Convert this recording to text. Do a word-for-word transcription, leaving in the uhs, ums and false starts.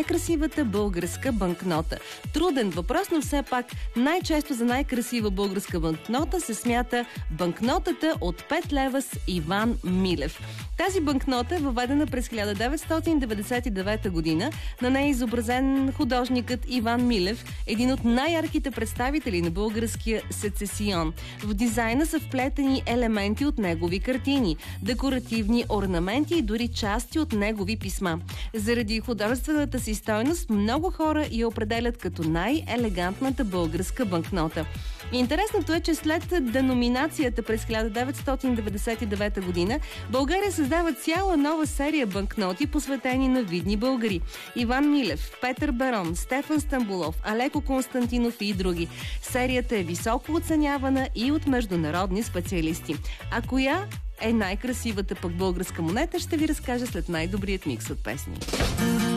най-красивата българска банкнота. Труден въпрос, но все пак най-често за най-красива българска банкнота се смята банкнотата от пет лева с Иван Милев. Тази банкнота е въведена през хиляда деветстотин деветдесет и девета година. На нея е изобразен художникът Иван Милев, един от най-ярките представители на българския сецесион. В дизайна са вплетени елементи от негови картини, декоративни орнаменти и дори части от негови писма. Заради художествената си стойност много хора я определят като най-елегантната българска банкнота. Интересното е, че след деноминацията през хиляда деветстотин деветдесет и девета година България създава цяла нова серия банкноти, посветени на видни българи. Иван Милев, Петър Берон, Стефан Стамболов, Алеко Константинов и други. Серията е високо оценявана и от международни специалисти. А коя е най-красивата пък българска монета, ще ви разкажа след най-добрият микс от песни.